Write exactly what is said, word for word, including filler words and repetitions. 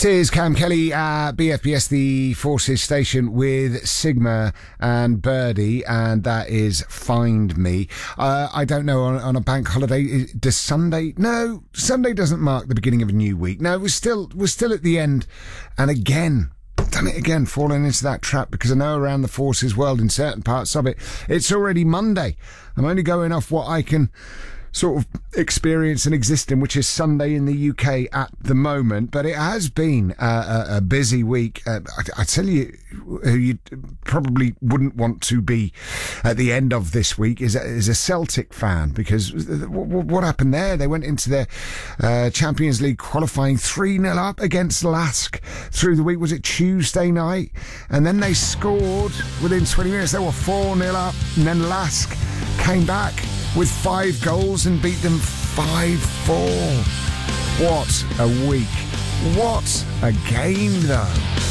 This is Cam Kelly at B F B S, the Forces station, with Sigma and Birdie, and that is Find Me. Uh, I don't know, on, on a bank holiday, does Sunday? No, Sunday doesn't mark the beginning of a new week. No, we're still, we're still at the end. And again, done it again, falling into that trap, because I know around the Forces world, in certain parts of it, it's already Monday. I'm only going off what I can sort of experience and exist in, which is Sunday in the U K at the moment. But it has been uh, a, a busy week. Uh, I, I tell you, who you probably wouldn't want to be at the end of this week is a, is a Celtic fan, because what, what happened there? They went into their uh, Champions League qualifying three nil up against Lask through the week. Was it Tuesday night? And then they scored within twenty minutes. They were four nil up, and then Lask came back with five goals and beat them five four. What a week. What a game, though.